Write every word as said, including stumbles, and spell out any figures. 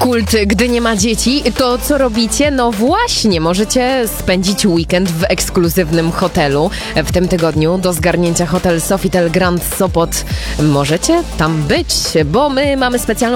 kult, gdy nie ma dzieci. To co robicie? No właśnie, możecie spędzić weekend w ekskluzywnym hotelu. W tym tygodniu do zgarnięcia hotel Sofitel Grand Sopot. Możecie tam być, bo my mamy specjalną